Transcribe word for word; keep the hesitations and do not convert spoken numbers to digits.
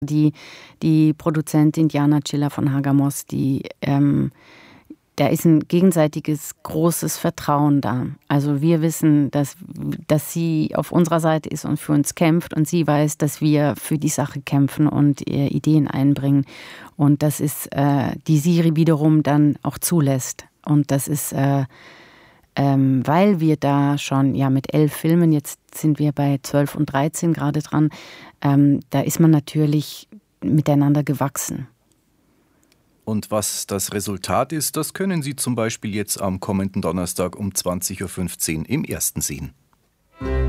Die, die Produzentin Diana Cilla von Hagamos, die, ähm, da ist ein gegenseitiges großes Vertrauen da. Also wir wissen, dass, dass sie auf unserer Seite ist und für uns kämpft und sie weiß, dass wir für die Sache kämpfen und ihr Ideen einbringen. Und das ist, äh, die sie wiederum dann auch zulässt. Und das ist, äh, ähm, weil wir da schon ja mit elf Filmen, jetzt sind wir bei zwölf und dreizehn gerade dran, ähm, da ist man natürlich miteinander gewachsen. Und was das Resultat ist, das können Sie zum Beispiel jetzt am kommenden Donnerstag um zwanzig Uhr fünfzehn im Ersten sehen.